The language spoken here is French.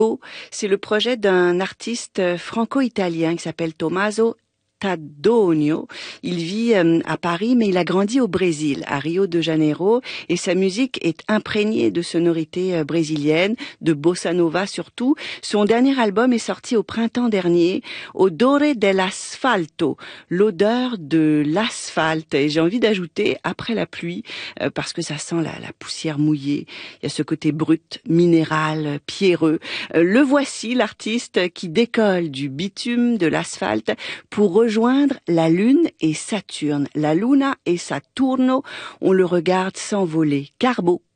C'est le projet d'un artiste franco-italien qui s'appelle Tommaso Tadonio. Il vit à Paris, mais il a grandi au Brésil, à Rio de Janeiro, et sa musique est imprégnée de sonorités brésiliennes, de bossa nova surtout. Son dernier album est sorti au printemps dernier, Odore dell'asfalto, l'odeur de l'asphalte. Et j'ai envie d'ajouter après la pluie, parce que ça sent la poussière mouillée. Il y a ce côté brut, minéral, pierreux. Le voici, l'artiste qui décolle du bitume, de l'asphalte, pour rejoindre la Lune et Saturne. La Luna et Saturno, on le regarde s'envoler. Carbo.